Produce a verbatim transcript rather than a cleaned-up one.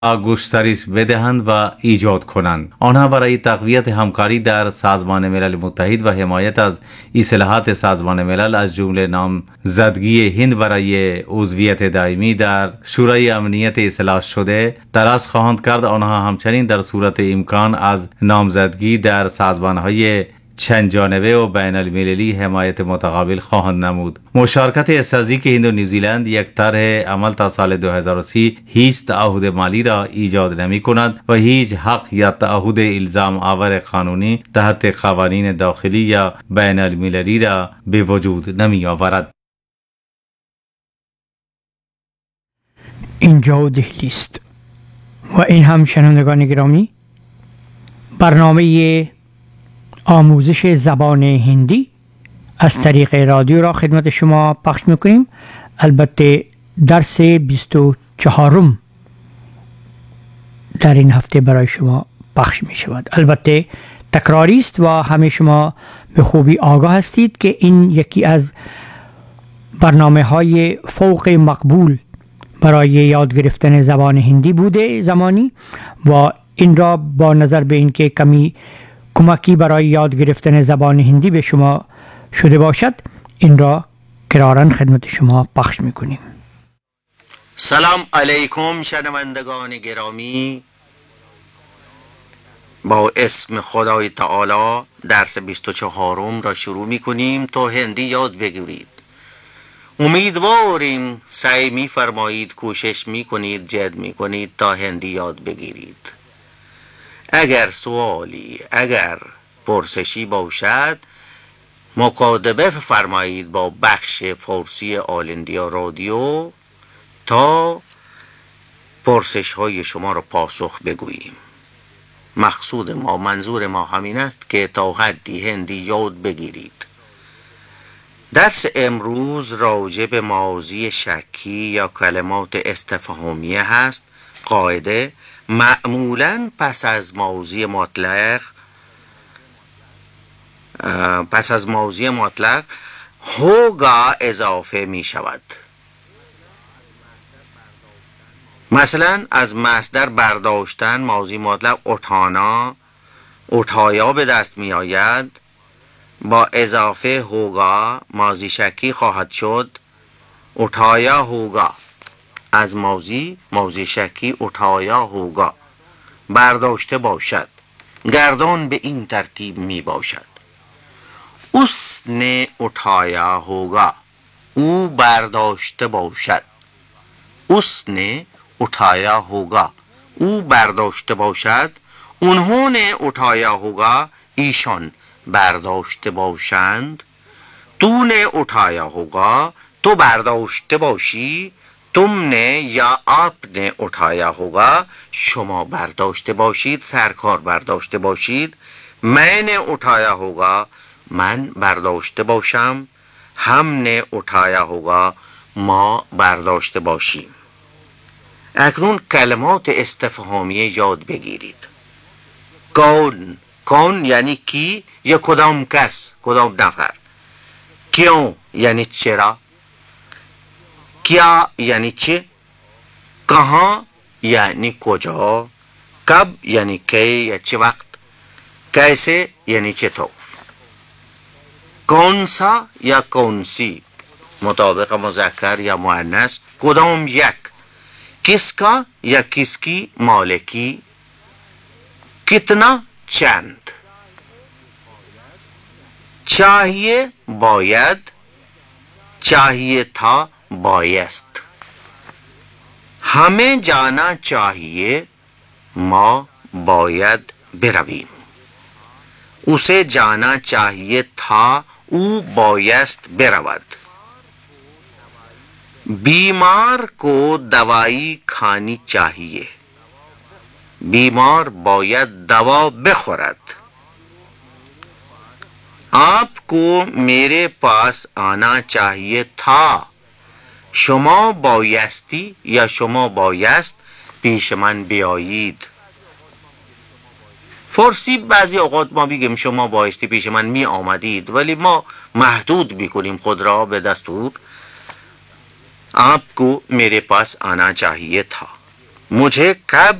گسترش بدهند و ایجاد کنند. آنها برای تقویت همکاری در سازمان ملل متحد و حمایت از اصلاحات سازمان ملل از جمله نامزدگی هند برای عضویت دائمی در شورای امنیت اصلاح شده تلاش خواهند کرد. آنها همچنین در صورت امکان از نامزدگی در سازمان‌های چند جانبه و بین المللی حمایت متقابل خواهند نمود. مشارکت استراتژیک هند و نیوزیلند یک طرح عمل تا سال دو هزار و سی هیچ تعهد مالی را ایجاد نمی کند و هیچ حق یا تعهد الزام آور قانونی تحت قوانین داخلی یا بین المللی را به وجود نمی آورد. اینجا دهلی است و این هم شنوندگان گرامی برنامه آموزش زبان هندی از طریق رادیو را خدمت شما پخش میکنیم. البته درس بیست و چهارم در این هفته برای شما پخش می شود. البته تکراری است و همه شما به خوبی آگاه هستید که این یکی از برنامه های فوق مقبول برای یاد گرفتن زبان هندی بوده زمانی و این را با نظر به اینکه کمی کمکی برای یاد گرفتن زبان هندی به شما شده باشد این را کراراً خدمت شما پخش میکنیم. سلام علیکم شنوندگان گرامی، با اسم خدای تعالی درس بیست و چهارم را شروع میکنیم تا هندی یاد بگیرید. امیدواریم سعی میفرمایید، کوشش میکنید، جد میکنید تا هندی یاد بگیرید. اگر سوالی، اگر پرسشی باشد مکاتبه فرمایید با بخش فارسی آل اندیا رادیو تا پرسش های شما را پاسخ بگوییم. مقصود ما، منظور ما همین است که تا حدی هندی یاد بگیرید. درس امروز راجع به ماضی شکی یا کلمات استفهامیه هست. قاعده معمولاً پس از ماضی مطلق پس از ماضی مطلق هوگا اضافه می شود. مثلا از مصدر برداشتن ماضی مطلق اتانا اتایا به دست می آید. با اضافه هوگا ماضی شکی خواهد شد اتایا هوگا. از ماضی ماضی شکی اتایا هوگا برداشته باشد. گردان به این ترتیب می باشد: اسن اتایا هوگا، او برداشته باشد. اسن اتایا هوگا، او برداشته باشد. اونهونه اتایا هوگا، ایشان برداشته باشند. تونه اتایا هوگا، تو برداشته باشی. تمne یا आपने उठाया होगा، شما برداشته باشید، سرکار برداشته باشید. मैंने उठाया होगा، من برداشته باشم. हमने उठाया होगा، ما برداشته باشیم. اکنون کلمات استفهامیه یاد بگیرید. کون، کون یعنی کی یا کدام کس، کدام نفر. کیوں یعنی چرا. کیا یعنی چه. کہاں یعنی کجا. کب یعنی کی یا چه وقت. کیسے یعنی چطور. کون سا یا کون سی مطابق مذکر یا مؤنث. کدام یک. کس کا یا کس کی مالکی. کتنا چند. چاہیے باید. چاہیے تھا بایست. ہمیں جانا چاہیے، ما باید برویم. اسے جانا چاہیے تھا، او بایست برود. بیمار کو دوائی کھانی چاہیے، بیمار باید دوا بخورد. آپ کو میرے پاس آنا چاہیے تھا، شما بایستی یا شما بایست پیش من بیایید. فارسی بعضی اوقات ما بگیم شما بایستی پیش من می آمدید، ولی ما محدود میکنیم خود را به دستور. آپ کو میرے پاس آنا چاہیے تھا. मुझे कब